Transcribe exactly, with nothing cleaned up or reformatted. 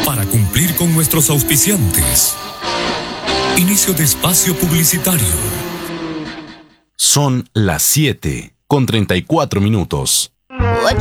para cumplir con nuestros auspiciantes. Inicio de espacio publicitario. Son las siete con treinta y cuatro minutos.